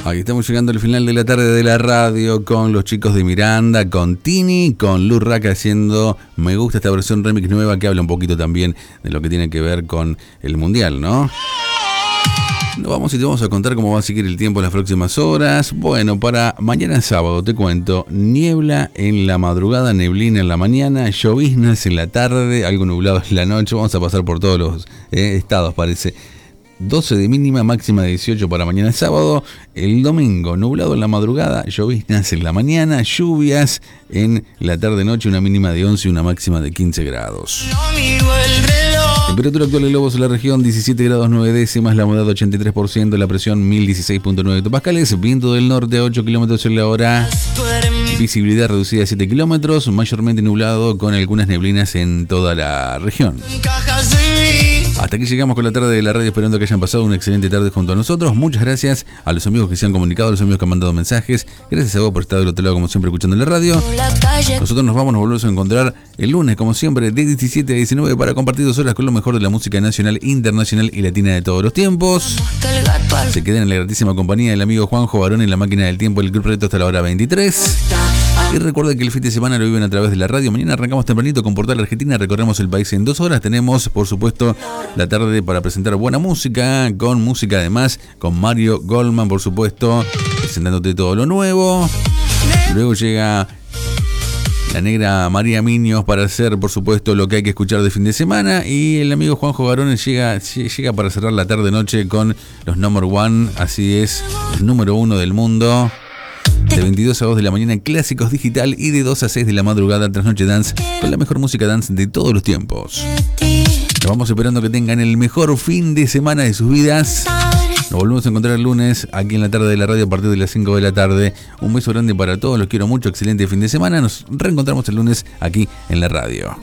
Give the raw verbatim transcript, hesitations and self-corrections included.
Ahí estamos llegando al final de la tarde de la radio con los chicos de Miranda, con Tini, con Lou Rack haciendo Me Gusta esta versión remix nueva que habla un poquito también de lo que tiene que ver con el mundial, ¿no? No vamos y te vamos a contar cómo va a seguir el tiempo en las próximas horas. Bueno, para mañana sábado te cuento, niebla en la madrugada, neblina en la mañana, lloviznas en la tarde, algo nublado en la noche. Vamos a pasar por todos los eh, estados, parece. doce de mínima, máxima de dieciocho para mañana sábado. El domingo, nublado en la madrugada, lloviznas en la mañana, lluvias en la tarde-noche, una mínima de once y una máxima de quince grados. Temperatura actual de Lobos en la región, diecisiete grados nueve décimas, la humedad ochenta y tres por ciento, la presión mil dieciséis punto nueve hectopascales, viento del norte a ocho kilómetros en la hora, visibilidad reducida a siete kilómetros, mayormente nublado con algunas neblinas en toda la región. Hasta aquí llegamos con la tarde de la radio, esperando que hayan pasado una excelente tarde junto a nosotros. Muchas gracias a los amigos que se han comunicado, a los amigos que han mandado mensajes. Gracias a vos por estar del otro lado, como siempre, escuchando la radio. Nosotros nos vamos, nos volvemos a encontrar el lunes, como siempre, de diecisiete a diecinueve, para compartir dos horas con lo mejor de la música nacional, internacional y latina de todos los tiempos. Se quedan en la gratísima compañía del amigo Juanjo Barón en la máquina del tiempo, el Club Reto hasta la hora veintitrés. Y recuerden que el fin de semana lo viven a través de la radio. Mañana arrancamos tempranito con Portal Argentina, recorremos el país en dos horas. Tenemos, por supuesto, la tarde para presentar buena música, con música además, con Mario Goldman, por supuesto, presentándote todo lo nuevo. Luego llega la negra María Miños para hacer, por supuesto, lo que hay que escuchar de fin de semana. Y el amigo Juanjo Garones llega, llega para cerrar la tarde-noche con los number one, así es, el número uno del mundo. De veintidós a dos de la mañana, clásicos digital, y de dos a seis de la madrugada, Trasnoche Dance, con la mejor música dance de todos los tiempos. Nos vamos esperando que tengan el mejor fin de semana de sus vidas. Nos volvemos a encontrar el lunes aquí en la tarde de la radio a partir de las cinco de la tarde. Un beso grande para todos, los quiero mucho, excelente fin de semana. Nos reencontramos el lunes aquí en la radio.